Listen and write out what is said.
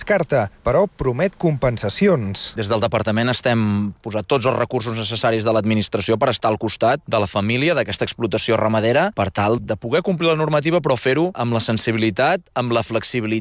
descarta, però promet compensacions. Des del departament estem posant tots els recursos necessaris de l'administració per estar al costat de la família d'aquesta explotació ramadera per tal de poder complir la normativa però fer-ho amb la sensibilitat, amb la flexibilitat